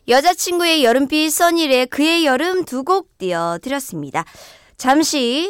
여자친구의 여름비 써니의 그의 여름 두 곡 띄워드렸습니다. 잠시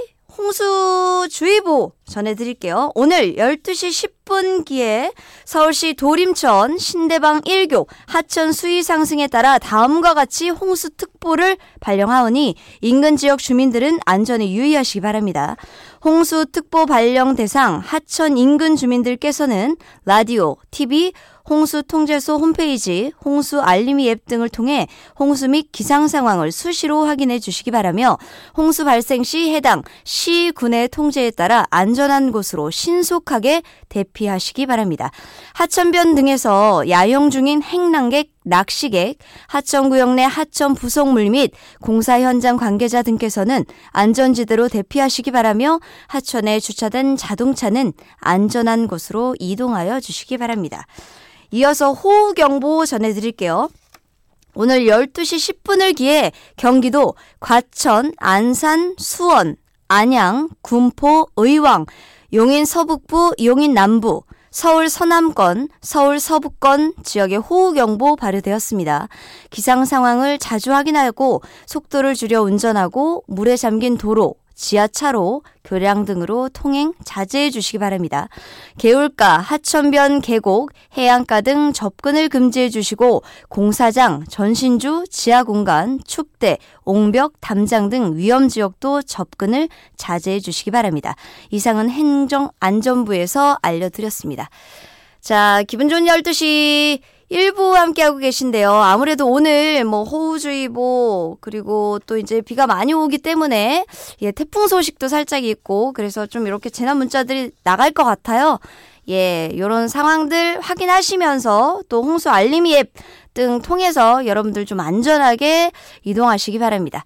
홍수주의보 전해드릴게요. 오늘 12시 10분기에 서울시 도림천 신대방 1교 하천 수위 상승에 따라 다음과 같이 홍수특보를 발령하오니 인근 지역 주민들은 안전에 유의하시기 바랍니다. 홍수특보 발령 대상 하천 인근 주민들께서는 라디오, TV, 홍수통제소 홈페이지, 홍수알림이 앱 등을 통해 홍수 및 기상 상황을 수시로 확인해 주시기 바라며 홍수 발생 시 해당 시, 군의 통제에 따라 안전한 곳으로 신속하게 대피하시기 바랍니다. 하천변 등에서 야영 중인 행랑객, 낚시객, 하천구역 내 하천 부속물 및 공사 현장 관계자 등께서는 안전지대로 대피하시기 바라며 하천에 주차된 자동차는 안전한 곳으로 이동하여 주시기 바랍니다. 이어서 호우경보 전해드릴게요. 오늘 12시 10분을 기해 경기도 과천, 안산, 수원, 안양, 군포, 의왕, 용인 서북부, 용인 남부, 서울 서남권, 서울 서부권 지역에 호우경보 발효되었습니다. 기상 상황을 자주 확인하고 속도를 줄여 운전하고 물에 잠긴 도로, 지하차로, 교량 등으로 통행 자제해 주시기 바랍니다. 개울가, 하천변 계곡, 해안가 등 접근을 금지해 주시고 공사장, 전신주, 지하공간, 축대, 옹벽, 담장 등 위험지역도 접근을 자제해 주시기 바랍니다. 이상은 행정안전부에서 알려드렸습니다. 자, 기분 좋은 12시 1부 함께하고 계신데요. 아무래도 오늘 호우주의보 그리고 또 이제 비가 많이 오기 때문에 태풍 소식도 살짝 있고 그래서 좀 이렇게 재난 문자들이 나갈 것 같아요. 이런 상황들 확인하시면서 또 홍수 알림이 앱 등 통해서 여러분들 좀 안전하게 이동하시기 바랍니다.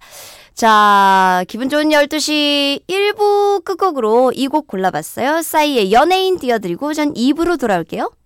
자, 기분 좋은 12시 1부 끝곡으로 이 곡 골라봤어요. 싸이의 연예인 띄워드리고 전 2부로 돌아올게요.